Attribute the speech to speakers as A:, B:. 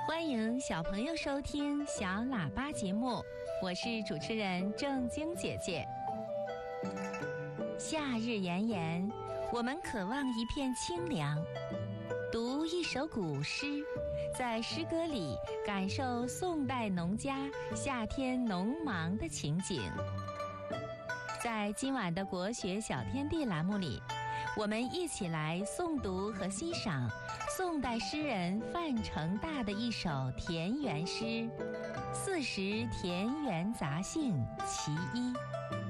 A: 欢迎小朋友收听小喇叭节目，我是主持人正晶姐姐。夏日炎炎，我们渴望一片清凉，读一首古诗，在诗歌里感受宋代农家夏天农忙的情景。在今晚的国学小天地栏目里，我们一起来诵读和欣赏宋代诗人范成大的一首田园诗《40田园杂兴·其一》。